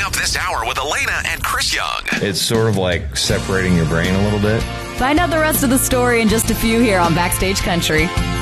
Coming up this hour with Elena and Chris Young. It's sort of like separating your brain a little bit. Find out the rest of the story in just a few here on Backstage Country.